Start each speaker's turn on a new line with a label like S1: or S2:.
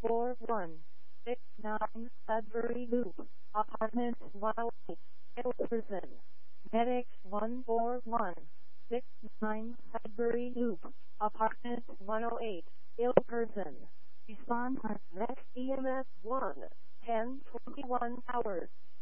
S1: 14169 Sudbury Loop, Apartment 108, Ilkerson. Medics 14169 Sudbury Loop, Apartment 108, Ilkerson. Response time next EMS 1, 10:21 hours.